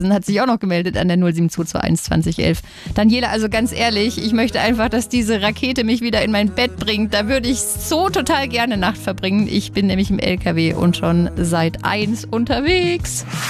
hat sich auch noch gemeldet an der 07221 2011. Daniela, also ganz ehrlich, ich möchte einfach, dass diese Rakete mich wieder in mein Bett bringt. Da würde ich so total gerne Nacht verbringen. Ich bin nämlich im LKW und schon seit 1 unterwegs.